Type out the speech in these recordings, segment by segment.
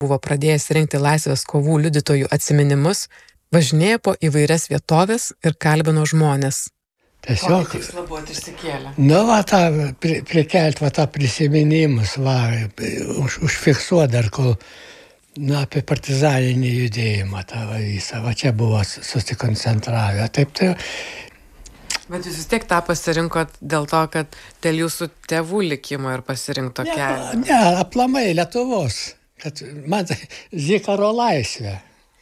buvo pradėjęs rinkti laisvės kovų liudytojų atsiminimus, važinėja po įvairias vietovės ir kalbino žmonės. Tiesiog, Kokį tikslą buvot išsikėlę? Prikelt tą prisiminimus, užfiksuot dar, kol apie partizaninį judėjimą tą visą. Čia buvo susikoncentravę. Taip, tai... Bet jūs vis tiek tą pasirinkot dėl to, kad dėl jūsų tėvų likimo ir pasirinkto kelio? Ne, aplamai Lietuvos. Kad man Zikaro laisvė.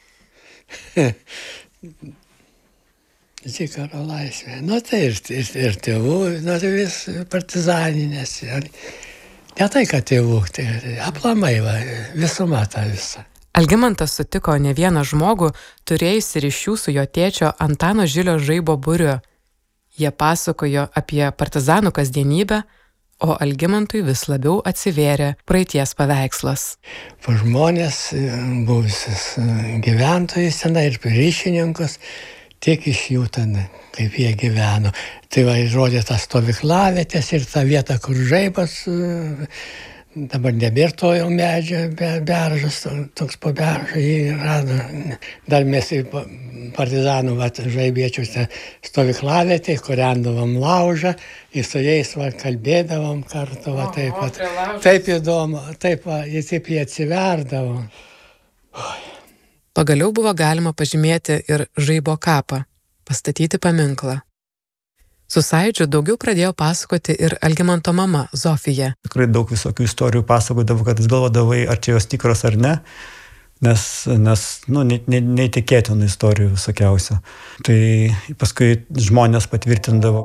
Zikaro laisvė. Tai ir tėvų, tai vis partizaninės. Ne tai, kad tėvų, tai aplamai visuma tą visą. Algimantas sutiko ne vieną žmogų, turėjusi ryšių su jo tėčio Antano Žilio Žaibo būriu. Jie pasakojo apie partizanų kasdienybę, o Algimantui vis labiau atsivėrė praeities paveikslas. Žmonės, buvusius gyventojus tenai ir ryšininkus, tiek iš jų ten, kaip jie gyveno. Tai rodė tas stovyklavietės ir tą vietą, kur Žaibas, dabar nebėr to jau medžio, beržas, toks po beržą jį rado. Dar mes partizanų žaibiečius stovyklavietėj, kūrendavom laužą, ir su jais kalbėdavom kartu. Taip įdomu, taip jie atsiverdavo. Pagaliau buvo galima pažymėti ir Žaibo kapą, pastatyti paminklą. Su Sąjūdžiu daugiau pradėjo pasakoti ir Algimanto mama Zofija. Tikrai daug visokių istorijų pasakodavo, kad jis galvodavai, ar čia jos tikros ar ne, nes neįtikėtinų istorijų visokiausių. Tai paskui žmonės patvirtindavo.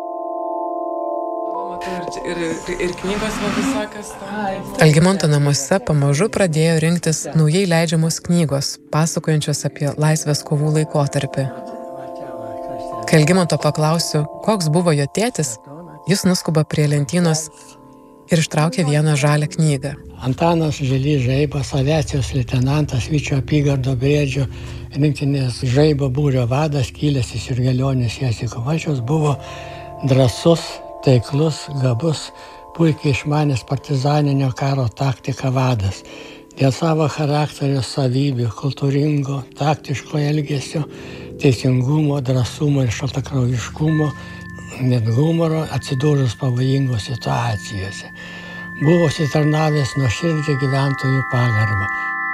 Ir knygos visokios. Algimanto namuose pamažu pradėjo rinktis naujai leidžiamos knygos, pasakojančios apie laisvės kovų laikotarpį. Kai Algimanto paklausiu, koks buvo jo tėtis, jis nuskuba prie lentynos ir ištraukia vieną žalią knygą. Antanas Žilys Žaibas, aviacijos leitenantas, Vyčio apygardo Briedžio rinktinės Žaibo būrio vadas, kilęs iš Jurgelionės Jasikovačiaus, buvo drąsus, taiklus, gabus, puikiai išmanęs partizaninio karo taktiką vadas. Dėl savo charakterio savybių, kultūringo, taktiško elgesio, teisingumo, drąsumo ir šaltakraujiškumo, net humoro atsidūrus pavojingos situacijose. Buvo užsitarnavęs nuoširdžią gyventojų pagarbą.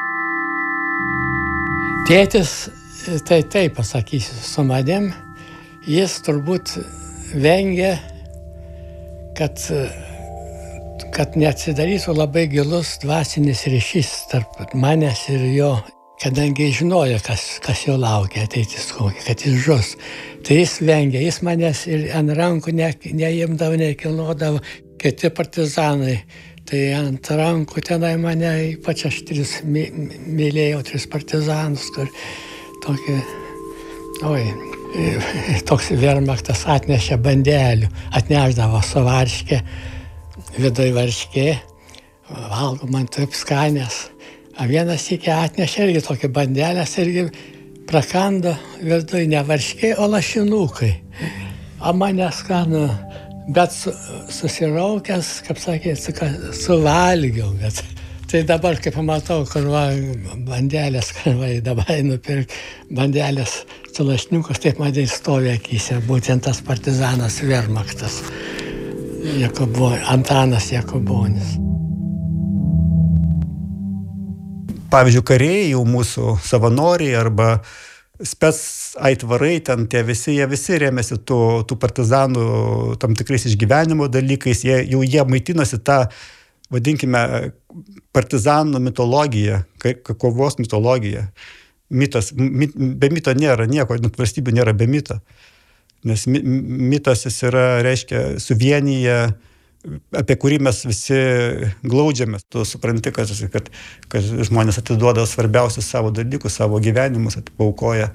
Tėtis, tai pasakysiu, su manim, jis turbūt vengia, kad neatsidarytų labai gilus dvasinis ryšys tarp manęs ir jo, kadangi žinojo, kas jo laukia ateitis kokia, kad jis žus. Tai jis vengia, jis manęs ir ant rankų neimdavo, nekilnodavo, kiti partizanai. Tai ant rankų tenai mane, ypač aš mylėjau 3 partizanus, kur toks Wehrmachtas atnešė bandelių, atnešdavo su varškė, viduj varškė, valgo man taip skanės. Vienas sykį atnešė irgi tokį bandelės, irgi prakando viduj ne varškė, o lašinukai. O mane skanu, bet susiraukęs, kaip sakė, suvalgiau. Bet. Tai dabar, kai pamatau, kur bandelės, dabar nupirk bandelės su lašinukus, taip man stovi akyse, būtent tas partizanas Wehrmachtas, Antanas Jakubonis. Pavyzdžiui, kariai jau mūsų savanoriai arba spec aitvarai, ten tie jie visi rėmėsi tų partizanų tam tikrais išgyvenimo dalykais, jie maitinosi tą, vadinkime, partizanų mitologiją, kovos mitologiją. Be mito nėra nieko, net valstybių nėra be mito. Nes mitas jis yra, reiškia, suvienyje, apie kurį mes visi glaudžiamės. Tu supranti, kad žmonės atiduoda svarbiausius savo dalykus, savo gyvenimus, paukoja.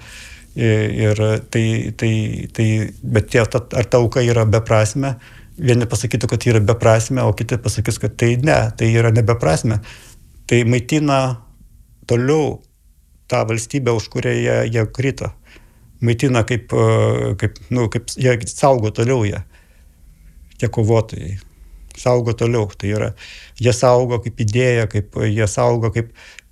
Bet ar ta auka yra beprasmė? Vieni pasakytų, kad yra beprasmė, o kiti pasakys, kad tai ne, tai yra nebeprasmė. Tai maitina toliau tą valstybę, už kurią jie krito. Maitina kaip jie saugo toliau ją. Tie kovotojai saugo toliau. Tai yra, jie saugo kaip idėja, jie saugo kaip